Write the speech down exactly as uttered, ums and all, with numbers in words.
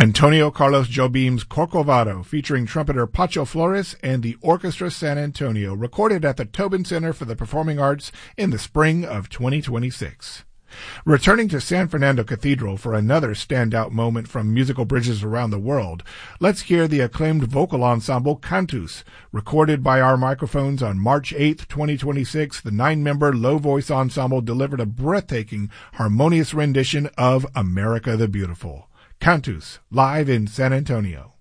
Antonio Carlos Jobim's Corcovado, featuring trumpeter Pacho Flores and the Orchestra San Antonio, recorded at the Tobin Center for the Performing Arts in the spring of twenty twenty-six. Returning to San Fernando Cathedral for another standout moment from musical bridges around the world, let's hear the acclaimed vocal ensemble Cantus. Recorded by our microphones on March eighth, twenty twenty-six, the nine-member low-voice ensemble delivered a breathtaking, harmonious rendition of America the Beautiful. Cantus, live in San Antonio.